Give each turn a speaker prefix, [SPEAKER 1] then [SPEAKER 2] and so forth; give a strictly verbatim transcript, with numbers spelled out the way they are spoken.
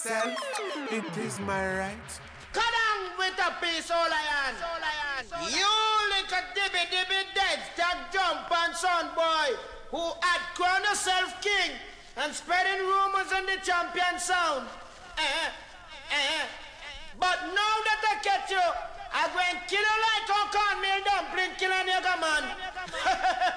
[SPEAKER 1] myself, it is my right.
[SPEAKER 2] Cut down with a piece, all I am. You little dibby dibby dead, that jump and son boy, who had crowned yourself king and spreading rumors on the champion sound. Eh, eh. But now that I catch you, I'm going to kill you like a cornmeal dumpling, kill a nigga man.